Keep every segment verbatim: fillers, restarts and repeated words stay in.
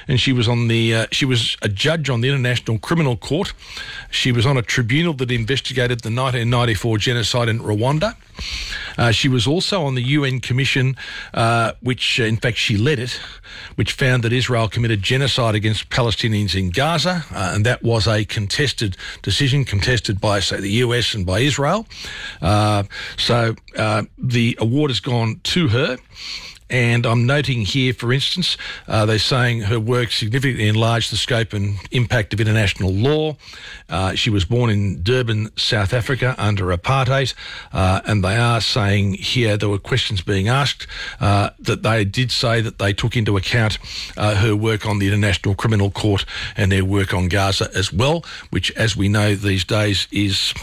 and she was on the uh, she was a judge on the International Criminal Court. She was on a tribunal that investigated the nineteen ninety-four genocide in Rwanda. Uh, she was also on the U N Commission, uh, which, uh, in fact, she led it, which found that Israel committed genocide against Palestinians in Gaza, uh, and that was a contested decision, contested by, say, the U S and by Israel. Uh, so uh, the award has gone to her. And I'm noting here, for instance, uh, they're saying her work significantly enlarged the scope and impact of international law. Uh, she was born in Durban, South Africa, under apartheid, uh, and they are saying here there were questions being asked uh, that they did say that they took into account uh, her work on the International Criminal Court and their work on Gaza as well, which, as we know these days, is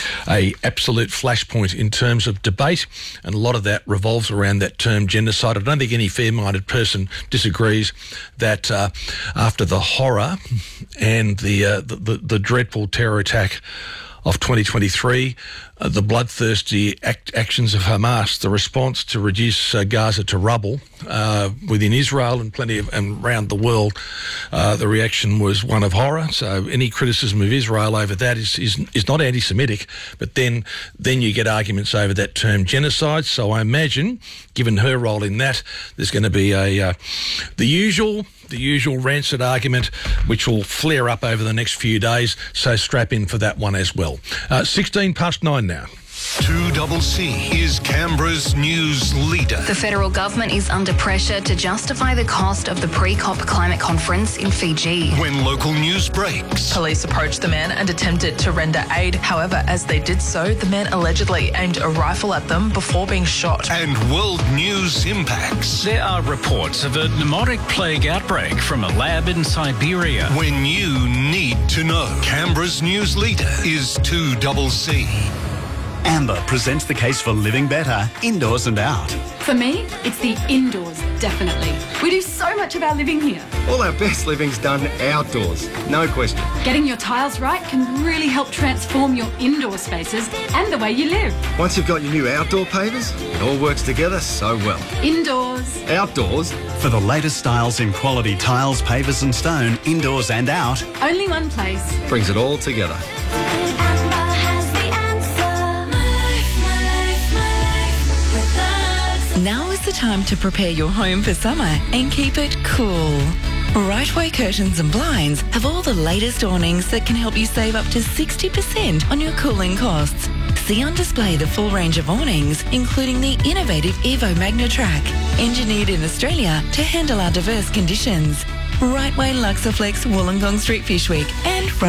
a absolute flashpoint in terms of debate, and a lot of that revolves around that term genocide. I don't think any fair-minded person disagrees that uh, after the horror and the, uh, the, the the dreadful terror attack of twenty twenty-three, uh, the bloodthirsty act- actions of Hamas, the response to reduce uh, Gaza to rubble uh, within Israel and plenty of and around the world, uh, the reaction was one of horror. So any criticism of Israel over that is is, is not anti-Semitic, but then then you get arguments over that term genocide. So I imagine, given her role in that, there's going to be a uh, the usual. the usual rancid argument, which will flare up over the next few days, so strap in for that one as well. Uh, sixteen past nine now. two C C is Canberra's news leader. The federal government is under pressure to justify the cost of the pre-COP climate conference in Fiji. When local news breaks. Police approached the men and attempted to render aid. However, as they did so, the men allegedly aimed a rifle at them before being shot. And world news impacts. There are reports of a pneumotic plague outbreak from a lab in Siberia. When you need to know. Canberra's news leader is two C C. Amber presents the case for living better, indoors and out. For me, it's the indoors, definitely. We do so much of our living here. All our best living's done outdoors, no question. Getting your tiles right can really help transform your indoor spaces and the way you live. Once you've got your new outdoor pavers, it all works together so well. Indoors. Outdoors. For the latest styles in quality tiles, pavers and stone, indoors and out. Only one place. Brings it all together. Now is the time to prepare your home for summer and keep it cool. Rightway Curtains and Blinds have all the latest awnings that can help you save up to sixty percent on your cooling costs. See on display the full range of awnings, including the innovative Evo Magnatrack, engineered in Australia to handle our diverse conditions. Rightway Luxaflex, Wollongong Street Fish Week and